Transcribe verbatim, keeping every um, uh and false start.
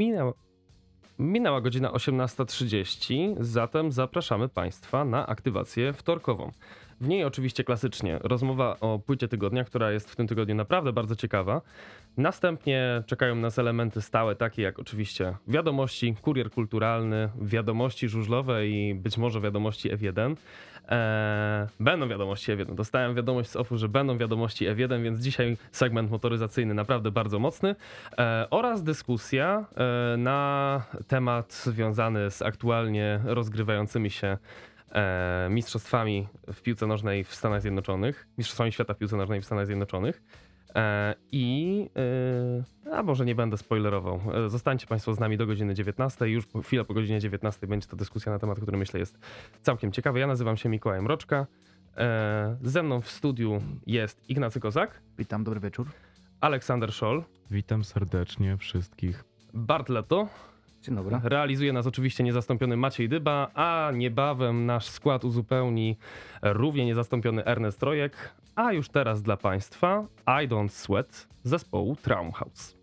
Minęła, minęła godzina osiemnasta trzydzieści, zatem zapraszamy Państwa na aktywację wtorkową. W niej oczywiście klasycznie rozmowa o płycie tygodnia, która jest w tym tygodniu naprawdę bardzo ciekawa. Następnie czekają nas elementy stałe, takie jak oczywiście wiadomości, kurier kulturalny, wiadomości żużlowe i być może wiadomości F jeden. Eee, będą wiadomości F jeden. Dostałem wiadomość z ofu, że będą wiadomości F jeden, więc dzisiaj segment motoryzacyjny naprawdę bardzo mocny. Eee, oraz dyskusja e, na temat związany z aktualnie rozgrywającymi się e, mistrzostwami w piłce nożnej w Stanach Zjednoczonych, mistrzostwami świata w piłce nożnej w Stanach Zjednoczonych. E, I, e, a może nie będę spoilerował, e, zostańcie Państwo z nami do godziny dziewiętnastej. Już po, chwilę po godzinie dziewiętnastej będzie to dyskusja na temat, który myślę jest całkiem ciekawy. Ja nazywam się Mikołaj Mroczka. E, ze mną w studiu jest Ignacy Kozak. Witam, dobry wieczór. Aleksander Scholl. Witam serdecznie wszystkich. Bart Leto. Dzień dobry. Realizuje nas oczywiście niezastąpiony Maciej Dyba, a niebawem nasz skład uzupełni równie niezastąpiony Ernest Rojek. A już teraz dla Państwa I Don't Sweat zespołu Traumhaus.